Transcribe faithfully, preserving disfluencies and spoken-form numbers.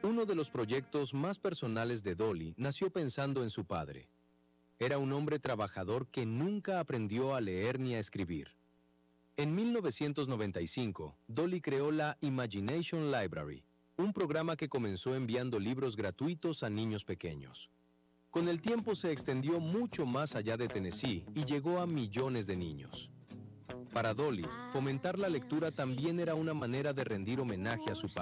Uno de los proyectos más personales de Dolly nació pensando en su padre. Era un hombre trabajador que nunca aprendió a leer ni a escribir. En mil novecientos noventa y cinco, Dolly creó la Imagination Library, un programa que comenzó enviando libros gratuitos a niños pequeños. Con el tiempo se extendió mucho más allá de Tennessee y llegó a millones de niños. Para Dolly, fomentar la lectura también era una manera de rendir homenaje a su padre.